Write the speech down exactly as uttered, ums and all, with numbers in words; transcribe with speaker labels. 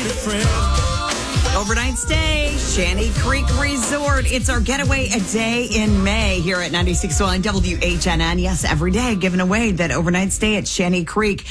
Speaker 1: Overnight stay, Shanty Creek Resort. It's our getaway a day in May here at ninety-six point one W H N N. Yes, every day giving away that overnight stay at Shanty Creek.